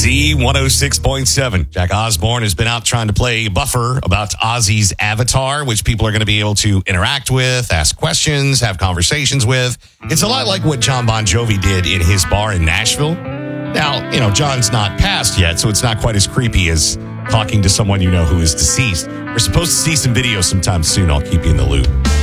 Z106.7. Jack Osborne has been out trying to play buffer about Ozzy's avatar, which people are going to be able to interact with, ask questions, have conversations with. It's a lot like what John Bon Jovi did in his bar in Nashville. Now, John's not passed yet, so it's not quite as creepy as talking to someone you know who is deceased. We're supposed to see some videos sometime soon. I'll keep you in the loop.